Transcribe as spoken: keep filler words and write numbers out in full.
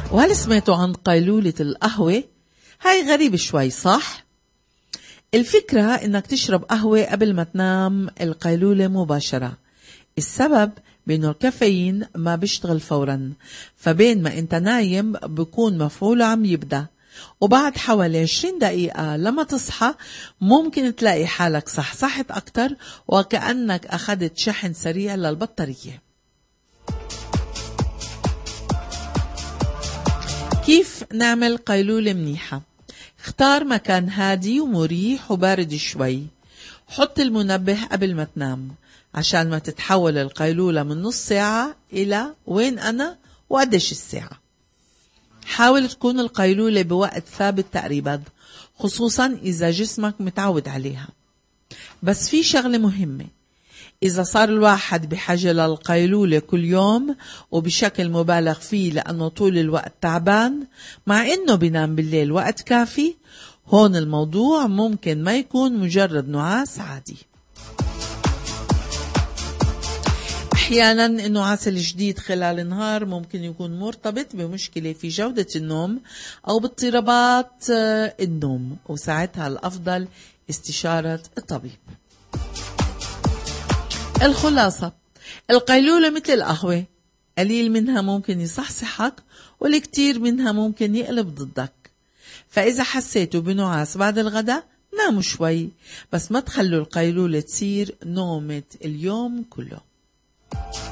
وهل سمعتوا عن قيلولة القهوة؟ هاي غريب شوي صح؟ الفكرة انك تشرب قهوة قبل ما تنام القيلولة مباشرة. السبب بانه الكافيين ما بيشتغل فورا، فبين ما انت نايم بكون مفعوله عم يبدأ، وبعد حوالي عشرين دقيقة لما تصحى ممكن تلاقي حالك صحصحت أكتر وكأنك أخذت شحن سريع للبطارية. كيف نعمل قيلولة منيحة؟ اختار مكان هادي ومريح وبارد شوي. حط المنبه قبل ما تنام عشان ما تتحول القيلولة من نص ساعة إلى وين أنا وقديش الساعة. حاول تكون القيلولة بوقت ثابت تقريبا، خصوصا إذا جسمك متعود عليها. بس في شغلة مهمة، إذا صار الواحد بحاجة للقيلولة كل يوم وبشكل مبالغ فيه لأنه طول الوقت تعبان مع إنه بينام بالليل وقت كافي، هون الموضوع ممكن ما يكون مجرد نعاس عادي. أحيانا النعاس الجديد خلال النهار ممكن يكون مرتبط بمشكلة في جودة النوم أو باضطرابات النوم، وساعتها الأفضل استشارة الطبيب. الخلاصة، القيلولة مثل القهوة، قليل منها ممكن يصحصحك والكتير منها ممكن يقلب ضدك. فإذا حسيتوا بنعاس بعد الغداء ناموا شوي، بس ما تخلوا القيلولة تصير نومة اليوم كله.